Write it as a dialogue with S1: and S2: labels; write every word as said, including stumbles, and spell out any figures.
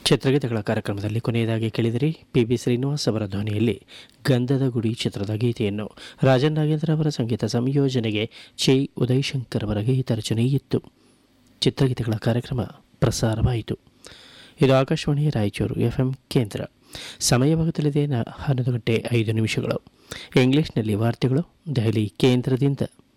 S1: ಚಿತ್ರಗೀತೆಗಳ ಕಾರ್ಯಕ್ರಮದಲ್ಲಿ ಕೊನೆಯದಾಗಿ ಕೇಳಿದಿರಿ ಪಿ ಬಿ ಶ್ರೀನಿವಾಸ್ ಅವರ ಧ್ವನಿಯಲ್ಲಿ ಗಂಧದ ಗುಡಿ ಚಿತ್ರದ ಗೀತೆಯನ್ನು. ರಾಜನ್ ನಾಗೇಂದ್ರ ಅವರ ಸಂಗೀತ ಸಂಯೋಜನೆಗೆ ಚೈ ಉದಯಶಂಕರ್ ಅವರ ಗೀತ ರಚನೆ ಇತ್ತು. ಚಿತ್ರಗೀತೆಗಳ ಕಾರ್ಯಕ್ರಮ ಪ್ರಸಾರವಾಯಿತು. ಇದು ಆಕಾಶವಾಣಿ ರಾಯಚೂರು ಎಫ್ ಎಂ ಕೇಂದ್ರ. ಸಮಯವಾಗುತ್ತಲಿದೆ ಹನ್ನೊಂದು ಗಂಟೆ ಐದು ನಿಮಿಷಗಳು. ಇಂಗ್ಲಿಷ್ನಲ್ಲಿ ವಾರ್ತೆಗಳು ದೆಹಲಿ ಕೇಂದ್ರದಿಂದ.